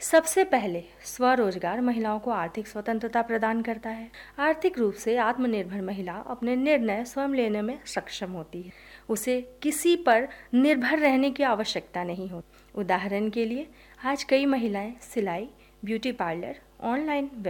सबसे पहले स्वरोजगार महिलाओं को आर्थिक स्वतंत्रता प्रदान करता है। आर्थिक रूप से आत्मनिर्भर महिला अपने निर्णय स्वयं लेने में सक्षम होती है। उसे किसी पर निर्भर रहने की आवश्यकता नहीं होती। उदाहरण के लिए आज कई महिलाएं सिलाई, ब्यूटी पार्लर, ऑनलाइन